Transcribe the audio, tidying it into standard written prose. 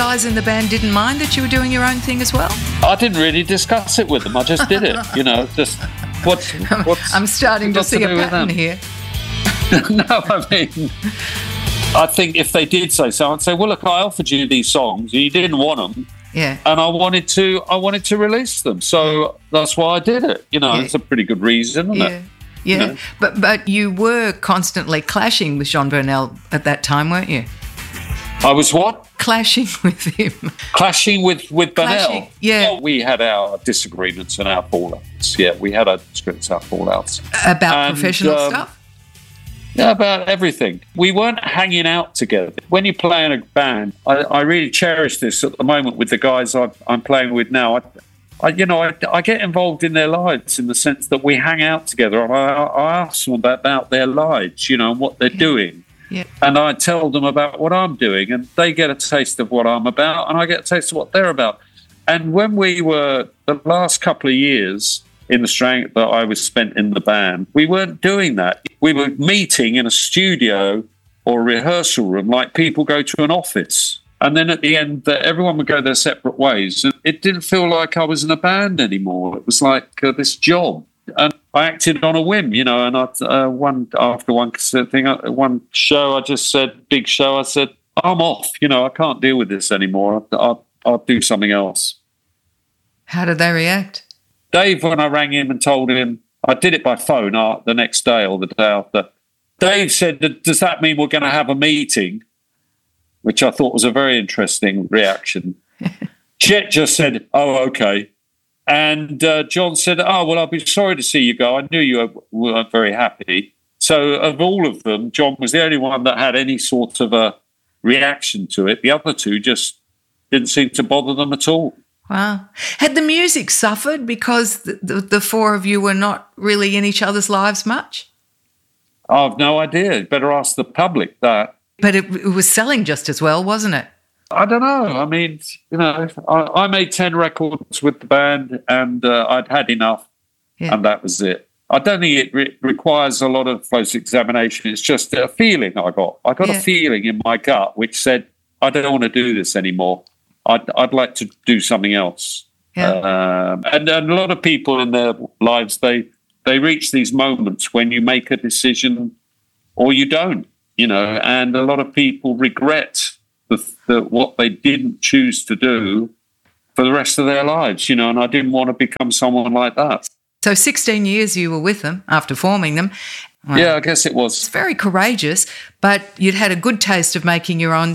guys in the band didn't mind that you were doing your own thing as well? I didn't really discuss it with them. I just did it, just what's I'm starting to see a pattern here. No, I mean, I think if they did say so, I'd say, well, look, I offered you these songs, you didn't want them, yeah, and I wanted to release them, so that's why I did it. It's a pretty good reason, isn't it? Yeah, but you were constantly clashing with Jean Brunel at that time, weren't you? I was what? Clashing with him. Clashing with Burnell? Yeah. Well, we had our disagreements and our fallouts. Yeah, we had our disagreements, our fallouts. About professional stuff? Yeah, about everything. We weren't hanging out together. When you play in a band, I really cherish this at the moment with the guys I'm playing with now. I get involved in their lives in the sense that we hang out together. I ask them about their lives, and what they're doing. Yeah. And I tell them about what I'm doing, and they get a taste of what I'm about, and I get a taste of what they're about. And when we were, the last couple of years in the strength that I was spent in the band, we weren't doing that. We were meeting in a studio or a rehearsal room like people go to an office. And then at the end, everyone would go their separate ways. And it didn't feel like I was in a band anymore. It was like this job. And I acted on a whim, and one show, I just said, big show, I said, I'm off. I can't deal with this anymore. I'll do something else. How did they react? Dave, when I rang him and told him, I did it by phone the next day or the day after, Dave said, does that mean we're going to have a meeting? Which I thought was a very interesting reaction. Chet just said, oh, okay. And John said, oh, well, I'll be sorry to see you go. I knew you weren't very happy. So of all of them, John was the only one that had any sort of a reaction to it. The other two just didn't seem to bother them at all. Wow. Had the music suffered because the four of you were not really in each other's lives much? I've no idea. Better ask the public that. But it was selling just as well, wasn't it? I don't know. I mean, I made 10 records with the band, and I'd had enough, and that was it. I don't think it requires a lot of close examination. It's just a feeling I got. I got a feeling in my gut which said, I don't want to do this anymore. I'd like to do something else. Yeah. And a lot of people in their lives, they reach these moments when you make a decision or you don't, and a lot of people regret what they didn't choose to do for the rest of their lives, and I didn't want to become someone like that. So 16 years you were with them after forming them. Well, yeah, I guess it was. It's very courageous, but you'd had a good taste of making your own